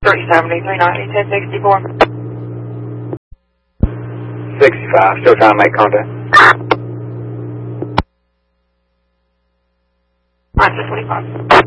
370, 390, 1064. 65, still trying to make contact. Line 25.